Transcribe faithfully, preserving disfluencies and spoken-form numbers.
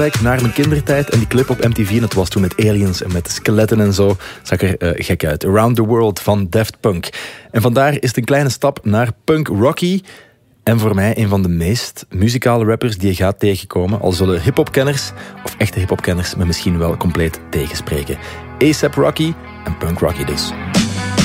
Naar mijn kindertijd en die clip op M T V, en het was toen met aliens en met skeletten en zo, zag er uh, gek uit. Around the World van Daft Punk. En vandaar is het een kleine stap naar Punk Rocky. En voor mij een van de meest muzikale rappers die je gaat tegenkomen. Al zullen hiphopkenners, of echte hiphopkenners, me misschien wel compleet tegenspreken. A$AP Rocky en Punk Rocky dus.